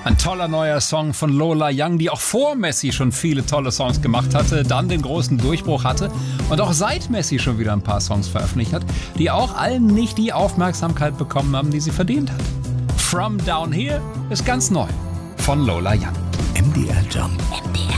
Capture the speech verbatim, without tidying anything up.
Ein toller neuer Song von Lola Young, die auch vor Messi schon viele tolle Songs gemacht hatte, dann den großen Durchbruch hatte und auch seit Messi schon wieder ein paar Songs veröffentlicht hat, die auch allen nicht die Aufmerksamkeit bekommen haben, die sie verdient hat. From Down Here ist ganz neu von Lola Young. M D R Jump. M D R